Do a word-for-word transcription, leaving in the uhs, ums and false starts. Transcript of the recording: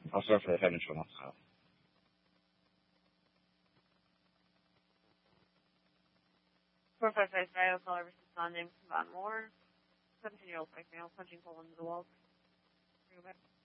I'll start for the head and shoulder. Four five five five. Call over to Son named Von Moore. Seventeen year old white male punching hole into the wall. Bring it back.